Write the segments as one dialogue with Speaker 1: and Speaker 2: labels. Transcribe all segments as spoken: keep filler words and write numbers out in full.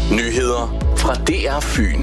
Speaker 1: Nyheder fra D R Fyn.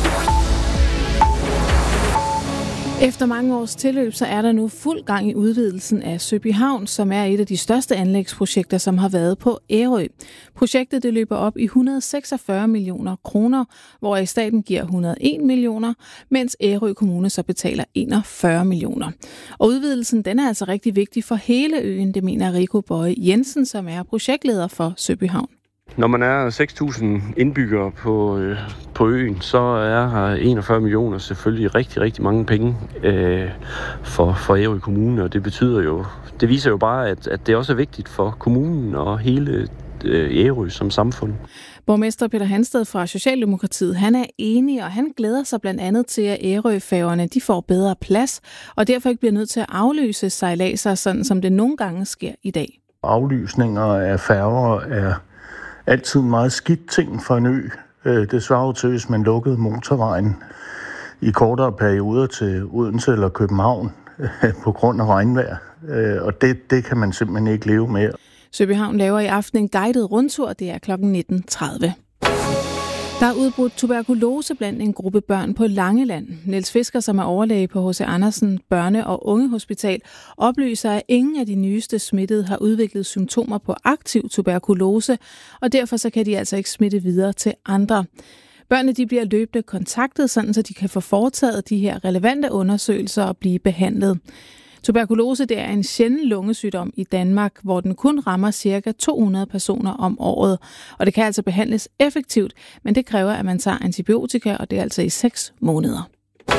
Speaker 2: Efter mange års tilløb, så er der nu fuld gang i udvidelsen af Søby Havn, som er et af de største anlægsprojekter, som har været på Ærø. Projektet det løber op i et hundrede og seksogfyrre millioner kroner, hvor staten giver et hundrede og en millioner, mens Ærø Kommune så betaler enogfyrre millioner. Og udvidelsen den er altså rigtig vigtig for hele øen, det mener Rico Bøje Jensen, som er projektleder for Søby Havn.
Speaker 3: Når man er seks tusind indbyggere på, øh, på øen, så er her enogfyrre millioner selvfølgelig rigtig, rigtig mange penge øh, for, for Ærø Kommune, og det betyder jo, det viser jo bare, at, at det også er vigtigt for kommunen og hele øh, Ærø som samfund.
Speaker 2: Borgmester Peter Hansted fra Socialdemokratiet, han er enig, og han glæder sig blandt andet til, at Ærø-færgerne de får bedre plads, og derfor ikke bliver nødt til at aflyse sejladser, sådan som det nogle gange sker i dag.
Speaker 4: Aflysninger af færger er altid en meget skidt ting for en ø. Det svarer til, hvis man lukkede motorvejen i kortere perioder til Odense eller København på grund af regnvejr. Og det, det kan man simpelthen ikke leve med.
Speaker 2: Søby Havn laver i aften en guided rundtur. Det er klokken nitten tredive. Der er udbrudt tuberkulose blandt en gruppe børn på Langeland. Niels Fisker, som er overlæge på H C Andersen Børne- og Ungehospital, oplyser, at ingen af de nyeste smittede har udviklet symptomer på aktiv tuberkulose, og derfor så kan de altså ikke smitte videre til andre. Børnene de bliver løbende kontaktet, sådan så de kan få foretaget de her relevante undersøgelser og blive behandlet. Tuberkulose det er en sjælden lungesygdom i Danmark, hvor den kun rammer ca. to hundrede personer om året. Og det kan altså behandles effektivt, men det kræver, at man tager antibiotika, og det er altså i seks måneder.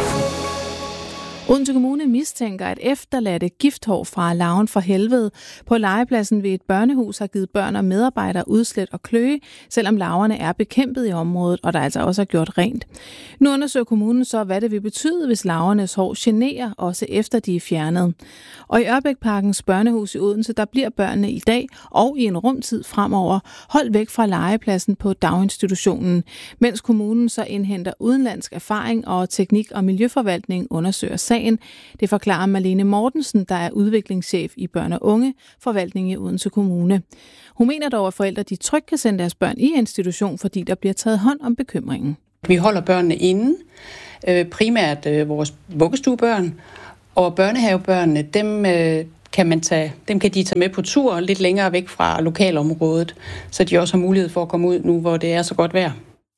Speaker 2: Odense Kommune mistænker, at efterladte gifthår fra larven fra helvede på legepladsen ved et børnehus har givet børn og medarbejdere udslæt og kløe, selvom larverne er bekæmpet i området, og der altså også er gjort rent. Nu undersøger kommunen så, hvad det vil betyde, hvis larvernes hår generer, også efter de er fjernet. Og i Ørbækparkens børnehus i Odense, der bliver børnene i dag og i en rumtid fremover holdt væk fra legepladsen på daginstitutionen, mens kommunen så indhenter udenlandsk erfaring og teknik- og miljøforvaltning undersøger sagen. Det forklarer Marlene Mortensen, der er udviklingschef i Børn og Unge Forvaltning i Odense Kommune. Hun mener dog, at forældre de trygt kan sende deres børn i institution, fordi der bliver taget hånd om bekymringen.
Speaker 5: Vi holder børnene inde, primært vores vuggestuebørn, og børnehavebørnene, dem kan, man tage, dem kan de tage med på tur lidt længere væk fra lokalområdet, så de også har mulighed for at komme ud nu, hvor det er så godt vejr.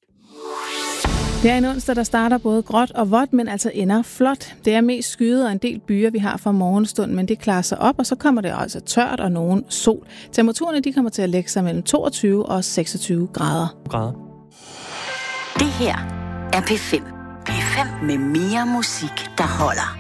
Speaker 2: Det er en onsdag, der starter både gråt og vådt, men altså ender flot. Det er mest skyet og en del byer, vi har fra morgenstund, men det klarer sig op, og så kommer det altså tørt og nogen sol. Temperaturerne de kommer til at lægge sig mellem toogtyve og seksogtyve grader.
Speaker 6: grader. Det her er P fem. P fem med mere musik, der holder.